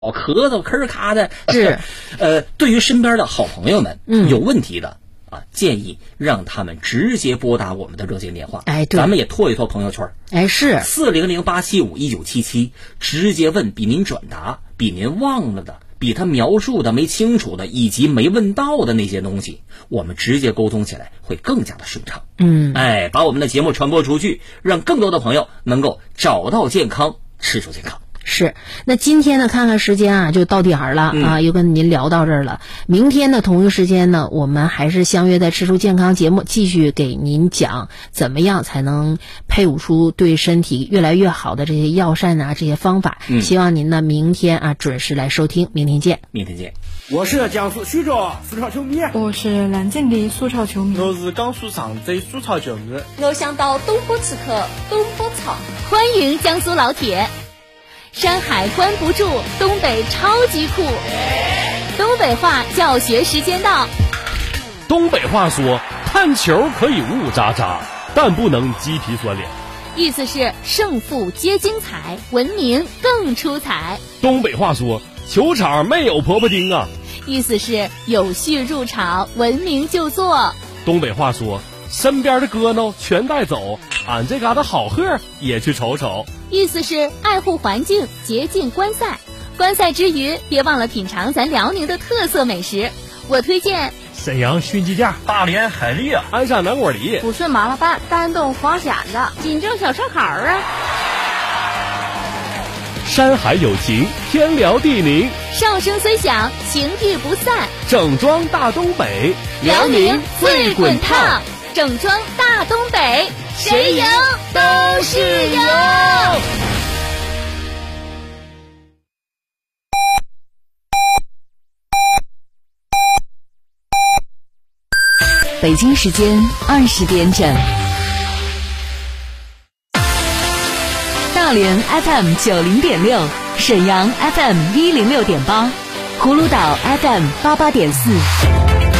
咳嗽吭咔的。 是， 对于身边的好朋友们，有问题的啊，建议让他们直接拨打我们的热线电话。 哎，对， 咱们也拖一拖朋友圈。 哎，是 400-875-1977，直接问比您转达、比您忘了的、比他描述的没清楚的，以及没问到的那些东西，我们直接沟通起来会更加的顺畅。把我们的节目传播出去，让更多的朋友能够找到健康，吃出健康。 是，那今天呢，看看时间啊，就到点儿了啊，又跟您聊到这儿了。明天呢，同一时间呢，我们还是相约在吃出健康节目，继续给您讲怎么样才能配伍出对身体越来越好的这些药膳啊，这些方法。希望您呢明天啊准时来收听，明天见。 明天见。 我是江苏徐州苏超球迷， 我是南京的苏超球迷， 我是江苏常州苏超球迷， 我想到东坡刺客东坡草。 欢迎江苏老铁。山海关不住，东北超级酷。东北话教学时间到。 东北话说，看球可以雾渣渣，但不能鸡皮蒜脸。 意思是胜负皆精彩，文明更出彩。 东北话说，球场没有婆婆丁啊。 意思是有序入场，文明就座。 东北话说，身边的哥孬全带走，俺这嘎达好货也去瞅瞅。 意思是爱护环境，洁净观赛。观赛之余，别忘了品尝咱辽宁的特色美食。我推荐沈阳熏鸡架、 大连海蛎、 鞍山南瓜梨、 抚顺麻辣拌、丹东黄蚬子、锦州小烧烤啊。 山海有情，天辽地宁， 哨声虽响，情谊不散。 整装大东北， 辽宁最滚烫。整装大东北，谁赢都是赢。 北京时间20点整。大连 FM 90.6，沈阳 FM 106.8，葫芦岛 FM 88.4。